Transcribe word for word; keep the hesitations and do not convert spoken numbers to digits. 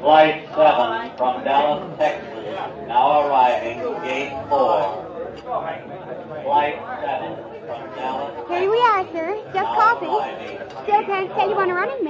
Flight seven from Dallas, Texas, now arriving, gate four. Flight seven from Dallas, Here we are, sir. Just now coffee. arriving. Still can't tell you on a running